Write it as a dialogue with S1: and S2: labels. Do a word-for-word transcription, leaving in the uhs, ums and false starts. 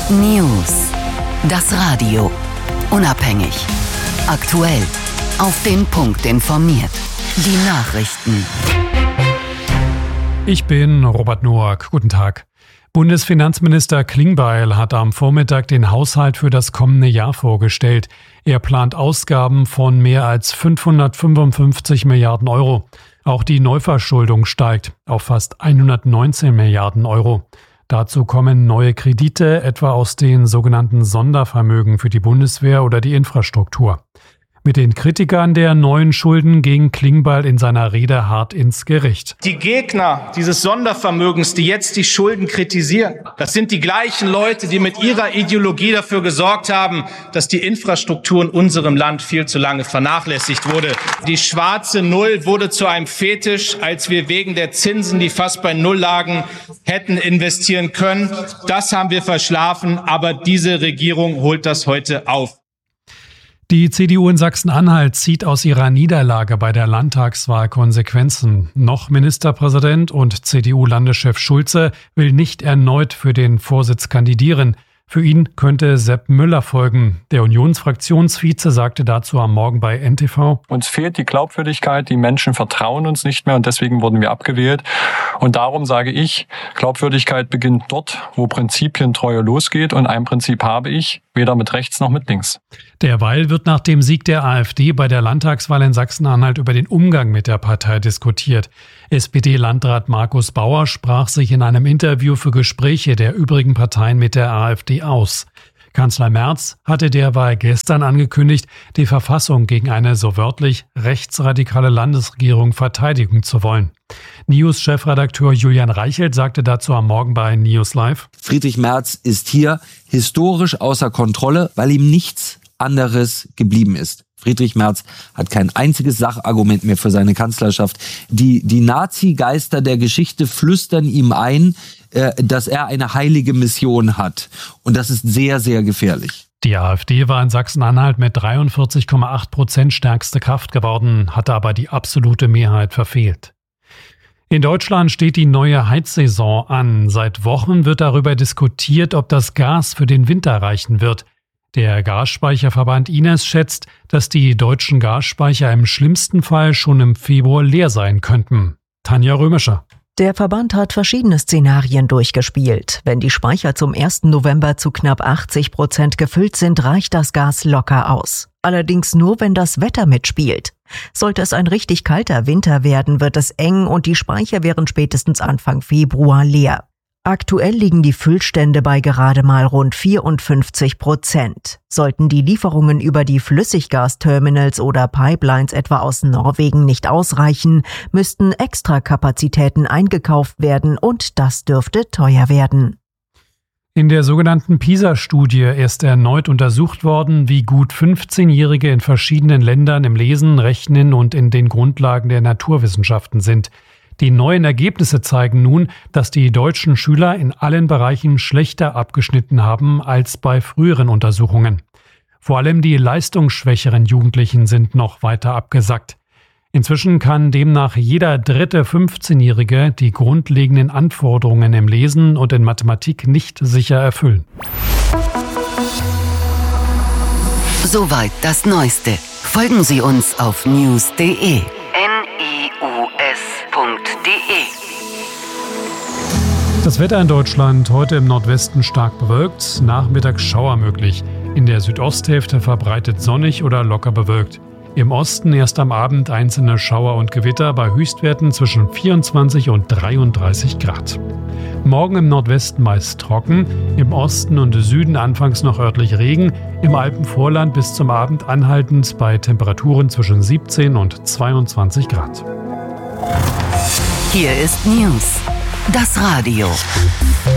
S1: News. Das Radio. Unabhängig. Aktuell. Auf den Punkt informiert. Die Nachrichten.
S2: Ich bin Robert Noack. Guten Tag. Bundesfinanzminister Klingbeil hat am Vormittag den Haushalt für das kommende Jahr vorgestellt. Er plant Ausgaben von mehr als fünfhundertfünfundfünfzig Milliarden Euro. Auch die Neuverschuldung steigt auf fast hundertneunzehn Milliarden Euro. Dazu kommen neue Kredite, etwa aus den sogenannten Sondervermögen für die Bundeswehr oder die Infrastruktur. Mit den Kritikern der neuen Schulden ging Klingbeil in seiner Rede hart ins Gericht.
S3: Die Gegner dieses Sondervermögens, die jetzt die Schulden kritisieren, das sind die gleichen Leute, die mit ihrer Ideologie dafür gesorgt haben, dass die Infrastruktur in unserem Land viel zu lange vernachlässigt wurde. Die schwarze Null wurde zu einem Fetisch, als wir wegen der Zinsen, die fast bei Null lagen, hätten investieren können. Das haben wir verschlafen, aber diese Regierung holt das heute auf.
S2: Die C D U in Sachsen-Anhalt zieht aus ihrer Niederlage bei der Landtagswahl Konsequenzen. Noch Ministerpräsident und C D U-Landeschef Schulze will nicht erneut für den Vorsitz kandidieren. Für ihn könnte Sepp Müller folgen. Der Unionsfraktionsvize sagte dazu am Morgen bei N T V:
S4: Uns fehlt die Glaubwürdigkeit, die Menschen vertrauen uns nicht mehr und deswegen wurden wir abgewählt. Und darum sage ich, Glaubwürdigkeit beginnt dort, wo Prinzipientreue losgeht, und ein Prinzip habe ich, weder mit rechts noch mit links.
S2: Derweil wird nach dem Sieg der AfD bei der Landtagswahl in Sachsen-Anhalt über den Umgang mit der Partei diskutiert. S P D-Landrat Markus Bauer sprach sich in einem Interview für Gespräche der übrigen Parteien mit der AfD aus. Kanzler Merz hatte derweil gestern angekündigt, die Verfassung gegen eine so wörtlich rechtsradikale Landesregierung verteidigen zu wollen. News-Chefredakteur Julian Reichelt sagte dazu am Morgen bei News Live:
S5: Friedrich Merz ist hier historisch außer Kontrolle, weil ihm nichts anderes geblieben ist. Friedrich Merz hat kein einziges Sachargument mehr für seine Kanzlerschaft. Die, die Nazi-Geister der Geschichte flüstern ihm ein, äh, dass er eine heilige Mission hat. Und das ist sehr, sehr gefährlich.
S2: Die AfD war in Sachsen-Anhalt mit dreiundvierzig Komma acht Prozent stärkste Kraft geworden, hatte aber die absolute Mehrheit verfehlt. In Deutschland steht die neue Heizsaison an. Seit Wochen wird darüber diskutiert, ob das Gas für den Winter reichen wird. Der Gasspeicherverband I N E S schätzt, dass die deutschen Gasspeicher im schlimmsten Fall schon im Februar leer sein könnten. Tanja Römischer.
S6: Der Verband hat verschiedene Szenarien durchgespielt. Wenn die Speicher zum ersten November zu knapp achtzig Prozent gefüllt sind, reicht das Gas locker aus. Allerdings nur, wenn das Wetter mitspielt. Sollte es ein richtig kalter Winter werden, wird es eng und die Speicher wären spätestens Anfang Februar leer. Aktuell liegen die Füllstände bei gerade mal rund vierundfünfzig Prozent. Sollten die Lieferungen über die Flüssiggasterminals oder Pipelines etwa aus Norwegen nicht ausreichen, müssten Extrakapazitäten eingekauft werden und das dürfte teuer werden.
S2: In der sogenannten PISA-Studie ist erneut untersucht worden, wie gut fünfzehnjährige in verschiedenen Ländern im Lesen, Rechnen und in den Grundlagen der Naturwissenschaften sind. Die neuen Ergebnisse zeigen nun, dass die deutschen Schüler in allen Bereichen schlechter abgeschnitten haben als bei früheren Untersuchungen. Vor allem die leistungsschwächeren Jugendlichen sind noch weiter abgesackt. Inzwischen kann demnach jeder dritte fünfzehnjährige die grundlegenden Anforderungen im Lesen und in Mathematik nicht sicher erfüllen.
S1: Soweit das Neueste. Folgen Sie uns auf news punkt de.
S2: Das Wetter in Deutschland: heute im Nordwesten stark bewölkt, nachmittags Schauer möglich. In der Südosthälfte verbreitet sonnig oder locker bewölkt. Im Osten erst am Abend einzelne Schauer und Gewitter bei Höchstwerten zwischen vierundzwanzig und dreiunddreißig Grad. Morgen im Nordwesten meist trocken, im Osten und Süden anfangs noch örtlich Regen, im Alpenvorland bis zum Abend anhaltend bei Temperaturen zwischen siebzehn und zweiundzwanzig Grad.
S1: Hier ist News. Das Radio.